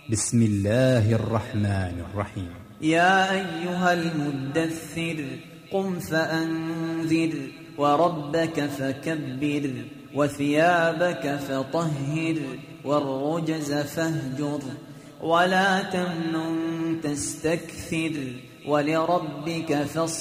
بسم الله الرحمن الرحيم. يا أيها المدثر قم فأنذر وربك فكبر وثيابك فطهر والرجز فاهجر ولا تمنن تستكثر ولربك فاصبر